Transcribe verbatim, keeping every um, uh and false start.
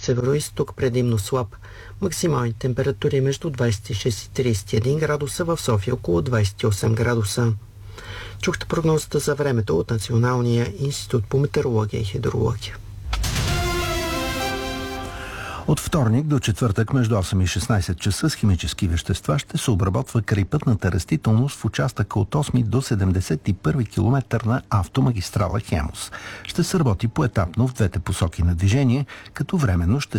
североизток предимно слаб. Максимални температури между двадесет и шест и тридесет и един градуса, в София около двадесет и осем градуса. Чухте прогнозата за времето от Националния институт по метеорология и хидрология. От вторник до четвъртък между осем и шестнадесет часа с химически вещества ще се обработва крайпътната растителност в участъка от осми до седемдесет и първи километър на автомагистрала Хемус. Ще се работи поетапно в двете посоки на движение, като временно ще